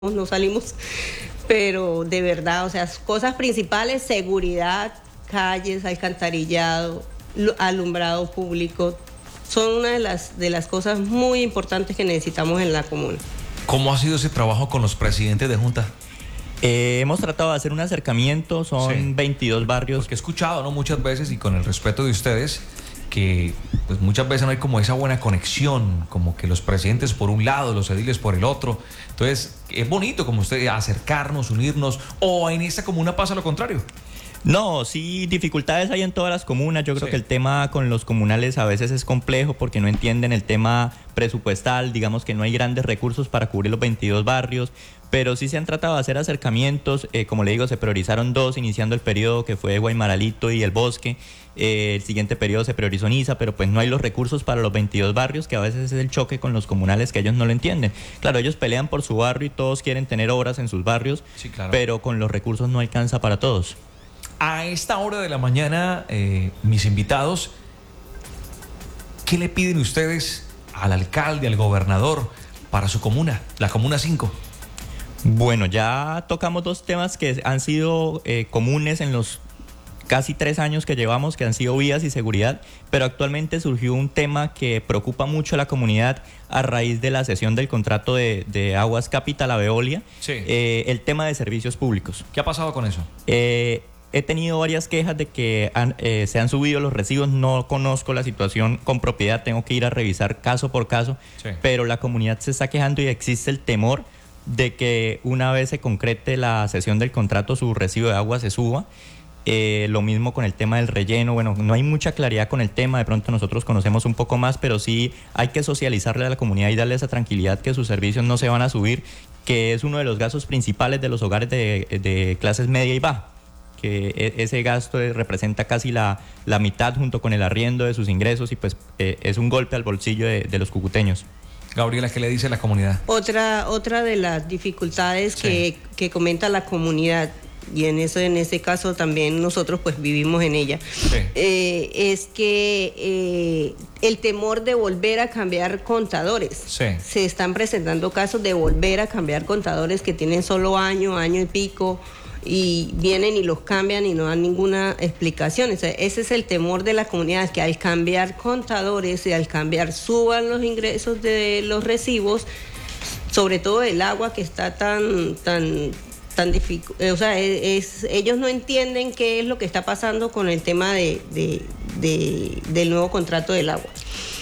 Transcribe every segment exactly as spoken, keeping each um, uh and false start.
no salimos, pero de verdad, o sea, cosas principales: seguridad, calles, alcantarillado, alumbrado público, son una de las, de las cosas muy importantes que necesitamos en la comuna. ¿Cómo ha sido ese trabajo con los presidentes de junta? Eh, hemos tratado de hacer un acercamiento, son sí. veintidós barrios. Porque he escuchado, ¿no?, muchas veces, y con el respeto de ustedes, que pues muchas veces no hay como esa buena conexión, como que los presidentes por un lado, los ediles por el otro. Entonces, es bonito como usted acercarnos, unirnos, o en esta comuna pasa lo contrario. No, sí, dificultades hay en todas las comunas. Yo creo sí. que el tema con los comunales a veces es complejo porque no entienden el tema presupuestal, digamos que no hay grandes recursos para cubrir los veintidós barrios, pero sí se han tratado de hacer acercamientos. Eh, como le digo, se priorizaron dos, iniciando el periodo que fue Guaymaralito y El Bosque. Eh, el siguiente periodo se priorizó Niza, pero pues no hay los recursos para los veintidós barrios, que a veces es el choque con los comunales, que ellos no lo entienden. Claro, ellos pelean por su barrio y todos quieren tener obras en sus barrios, sí, claro. pero con los recursos no alcanza para todos. A esta hora de la mañana, eh, mis invitados, ¿qué le piden ustedes al alcalde, al gobernador, para su comuna, la Comuna cinco? Bueno, ya tocamos dos temas que han sido eh, comunes en los casi tres años que llevamos, que han sido vías y seguridad, pero actualmente surgió un tema que preocupa mucho a la comunidad a raíz de la cesión del contrato de, de Aguas Capital a Veolia, sí. eh, el tema de servicios públicos. ¿Qué ha pasado con eso? Eh, He tenido varias quejas de que han, eh, se han subido los recibos, no conozco la situación con propiedad, tengo que ir a revisar caso por caso, sí. pero la comunidad se está quejando y existe el temor de que una vez se concrete la cesión del contrato, su recibo de agua se suba. Eh, lo mismo con el tema del relleno. Bueno, no hay mucha claridad con el tema, de pronto nosotros conocemos un poco más, pero sí hay que socializarle a la comunidad y darle esa tranquilidad que sus servicios no se van a subir, que es uno de los gastos principales de los hogares de, de clases media y baja, que ese gasto representa casi la, la mitad junto con el arriendo de sus ingresos y pues eh, es un golpe al bolsillo de, de los cucuteños. Gabriela, ¿qué le dice la comunidad? Otra, otra de las dificultades sí. que, que comenta la comunidad, y en eso, en ese caso también nosotros pues vivimos en ella, sí. eh, es que eh, el temor de volver a cambiar contadores. Sí. Se están presentando casos de volver a cambiar contadores que tienen solo año, año y pico, y vienen y los cambian y no dan ninguna explicación. O sea, ese es el temor de la comunidad, que al cambiar contadores y al cambiar suban los ingresos de los recibos, sobre todo el agua, que está tan tan tan difícil. O sea, es, es, ellos no entienden qué es lo que está pasando con el tema de, de, de, del nuevo contrato del agua.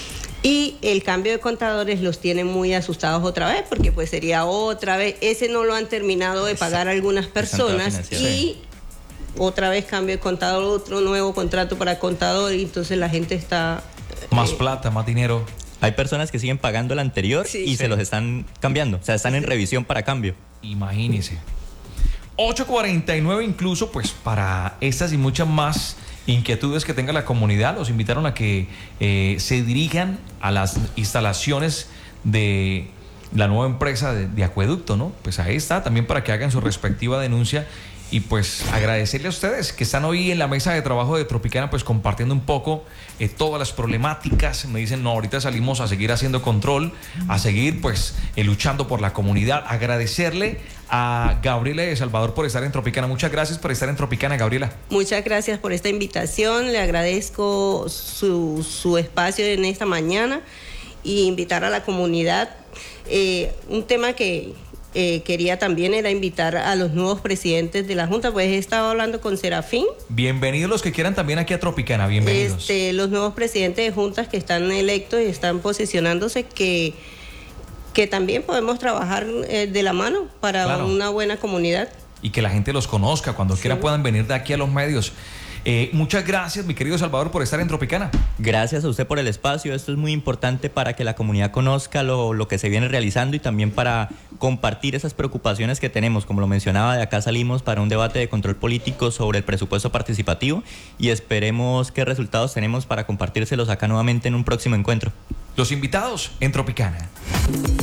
Y el cambio de contadores los tiene muy asustados otra vez, porque pues sería otra vez, ese no lo han terminado de pagar algunas personas, y otra vez cambio de contador, otro nuevo contrato para contador, y entonces la gente está... Más eh, plata, más dinero. Hay personas que siguen pagando el anterior sí, y sí. se los están cambiando, o sea, están en revisión para cambio. Imagínese. ocho cuarenta y nueve, incluso pues para estas y muchas más inquietudes que tenga la comunidad, los invitaron a que eh, se dirijan a las instalaciones de la nueva empresa de, de acueducto, ¿no? Pues ahí está, también para que hagan su respectiva denuncia. Y pues agradecerle a ustedes que están hoy en la mesa de trabajo de Tropicana, pues compartiendo un poco eh, todas las problemáticas. Me dicen, no, ahorita salimos a seguir haciendo control, a seguir pues eh, luchando por la comunidad. Agradecerle a Gabriela de Salvador por estar en Tropicana. Muchas gracias por estar en Tropicana, Gabriela. Muchas gracias por esta invitación. Le agradezco su, su espacio en esta mañana y invitar a la comunidad. Eh, un tema que... Eh, quería también era invitar a los nuevos presidentes de la Junta, pues he estado hablando con Serafín. Bienvenidos los que quieran también aquí a Tropicana, bienvenidos. Este, los nuevos presidentes de juntas que están electos y están posicionándose, que, que también podemos trabajar eh, de la mano para claro. una buena comunidad. Y que la gente los conozca, cuando sí. quiera puedan venir de aquí a los medios. Eh, muchas gracias, mi querido Salvador, por estar en Tropicana. Gracias a usted por el espacio. Esto es muy importante para que la comunidad conozca lo, lo que se viene realizando y también para compartir esas preocupaciones que tenemos. Como lo mencionaba, de acá salimos para un debate de control político sobre el presupuesto participativo y esperemos qué resultados tenemos para compartírselos acá nuevamente en un próximo encuentro. Los invitados en Tropicana.